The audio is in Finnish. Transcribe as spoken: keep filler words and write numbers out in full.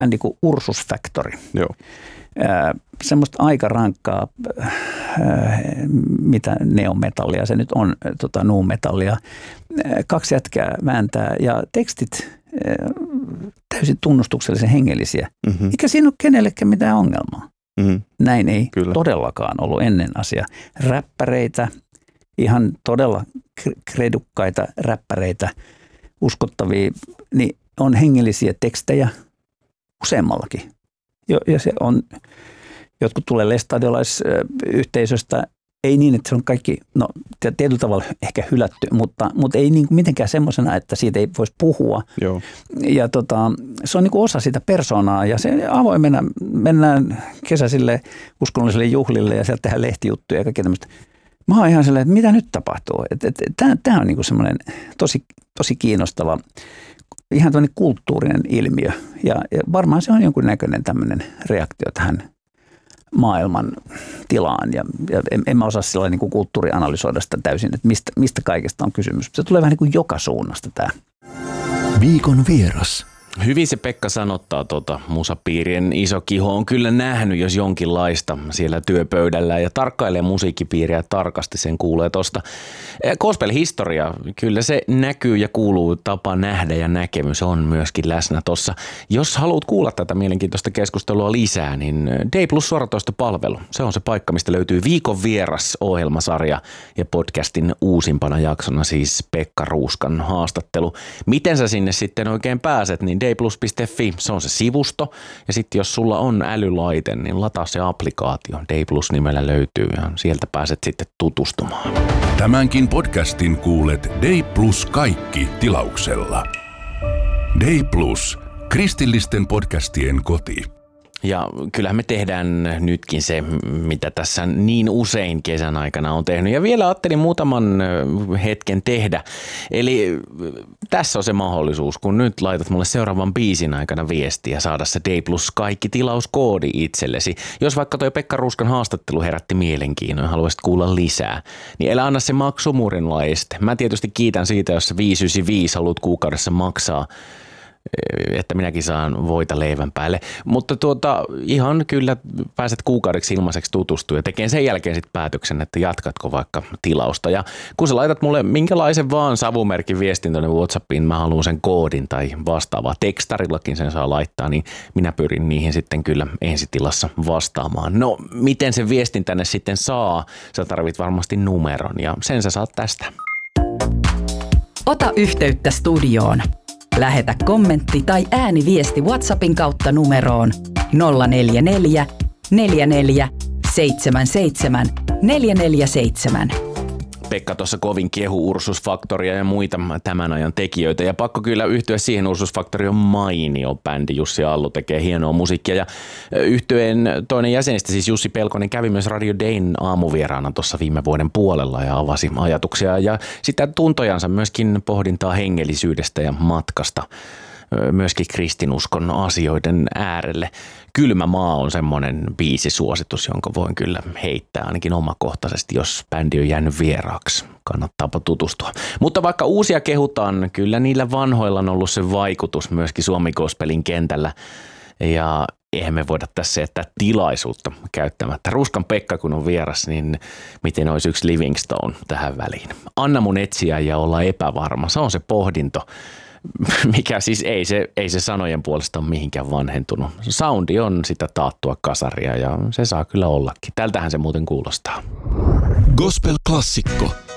bändi kuin Ursus Factory. Joo. Äh, semmoista aika rankkaa, äh, mitä neometallia se nyt on, tota nu-metallia. Äh, kaksi jätkää vääntää ja tekstit äh, täysin tunnustuksellisen hengellisiä. Mm-hmm. Eikä siinä ole kenellekään mitään ongelmaa. Mm-hmm. Näin ei Kyllä. todellakaan ollut ennen asia. Räppäreitä, ihan todella kredukkaita räppäreitä, uskottavia, niin on hengellisiä tekstejä useammallakin. Ja se on, jotkut tulee lestadiolaisyhteisöstä, ei niin, että se on kaikki, no tietyllä tavalla ehkä hylätty, mutta, mutta ei niin kuin mitenkään semmoisena, että siitä ei voisi puhua. Joo. Ja tota, se on niin kuin osa sitä persoonaa ja se avoimena mennään kesäisille uskonnollisille juhlille ja sieltä tehdään lehtijuttuja ja kaikkea tämmöistä. Mä oon ihan sellainen, että mitä nyt tapahtuu? Tämä on niin kuin semmoinen tosi, tosi kiinnostava, ihan tämmöinen kulttuurinen ilmiö ja, ja varmaan se on jonkun näköinen tämmöinen reaktio tähän maailman tilaan ja, ja en, en mä osaa sillä niin kuin kulttuurianalysoida sitä täysin, että mistä, mistä kaikesta on kysymys. Se tulee vähän niin kuin joka suunnasta tämä. Viikon vieras. Hyvin se Pekka sanottaa, tuota, musapiirien iso kiho on kyllä nähnyt jos jonkinlaista siellä työpöydällä ja tarkkailee musiikkipiiriä tarkasti, sen kuulee tuosta. Gospel-historia, kyllä se näkyy ja kuuluu, tapa nähdä ja näkemys on myöskin läsnä tuossa. Jos haluat kuulla tätä mielenkiintoista keskustelua lisää, niin D Plus suoratoistopalvelu, se on se paikka, mistä löytyy Viikon vieras -ohjelmasarja ja podcastin uusimpana jaksona siis Pekka Ruuskan haastattelu. Miten sä sinne sitten oikein pääset, niin d plus piste f i, se on se sivusto. Ja sitten jos sulla on älylaite, niin lataa se applikaatio. D Plus nimellä löytyy ja sieltä pääset sitten tutustumaan. Tämänkin podcastin kuulet D Plus kaikki tilauksella. D Plus, kristillisten podcastien koti. Ja kyllähän me tehdään nytkin se, mitä tässä niin usein kesän aikana on tehnyt. Ja vielä ajattelin muutaman hetken tehdä. Eli tässä on se mahdollisuus, kun nyt laitat mulle seuraavan biisin aikana viestiä, saada se D Plus kaikki tilauskoodi itsellesi. Jos vaikka toi Pekka Ruuskan haastattelu herätti mielenkiinnon ja haluaisit kuulla lisää, niin älä anna se maksumuurilla este. Mä tietysti kiitän siitä, jos viisi yhdeksänkymmentäviisi haluat kuukaudessa maksaa, että minäkin saan voita leivän päälle. Mutta tuota, ihan kyllä pääset kuukaudeksi ilmaiseksi tutustua ja tekee sen jälkeen sitten päätöksen, että jatkatko vaikka tilausta. Ja kun sä laitat mulle minkälaisen vaan savumerkin viestin tuonne WhatsAppiin, mä haluan sen koodin tai vastaavaa, tekstarillakin sen saa laittaa, niin minä pyrin niihin sitten kyllä ensitilassa vastaamaan. No, miten se viestin tänne sitten saa? Sä tarvit varmasti numeron ja sen sä saat tästä. Ota yhteyttä studioon. Lähetä kommentti tai ääniviesti WhatsAppin kautta numeroon nolla neljä neljä, neljä neljä, seitsemän seitsemän, neljä neljä seitsemän. Pekka tuossa kovin kehu Ursus Factoria ja muita tämän ajan tekijöitä. Ja pakko kyllä yhtyä siihen, Ursus Factory on mainio bändi. Jussi Allu tekee hienoa musiikkia. Ja yhtyeen toinen jäsenistä, siis Jussi Pelkonen, kävi myös Radio Dayn aamuvieraana tuossa viime vuoden puolella ja avasi ajatuksia. Ja sitä tuntojansa myöskin pohdintaa hengellisyydestä ja matkasta myöskin kristinuskon asioiden äärelle. Kylmä maa on semmoinen biisisuositus, jonka voin kyllä heittää ainakin omakohtaisesti, jos bändi on jäänyt vieraaksi. Kannattaapa tutustua. Mutta vaikka uusia kehutaan, kyllä niillä vanhoilla on ollut se vaikutus myöskin Suomi-gospelin kentällä. Ja eihän me voida tässä jättää tilaisuutta käyttämättä. Ruskan Pekka kun on vieras, niin miten olisi yksi Livingstone tähän väliin. Anna mun etsiä ja olla epävarma. Se on se pohdinto. Mikä siis ei se, ei se sanojen puolesta ole mihinkään vanhentunut. Soundi on sitä taattua kasaria ja se saa kyllä ollakin. Tältähän se muuten kuulostaa. Gospel-klassikko.